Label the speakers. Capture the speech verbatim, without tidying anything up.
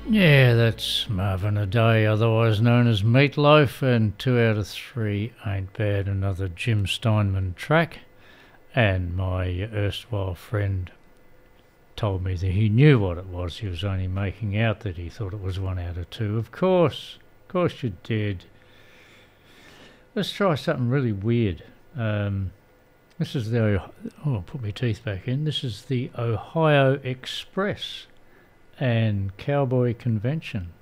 Speaker 1: Yeah, that's Marvin Aday, otherwise known as Meatloaf, and two out of three ain't bad. Another Jim Steinman track, and my erstwhile friend told me that he knew what it was. He was only making out that he thought it was one out of two. Of course, of course you did. Let's try something really weird. Um, this is the, oh, I'll put my teeth back in. This is the Ohio Express and Cowboy Convention.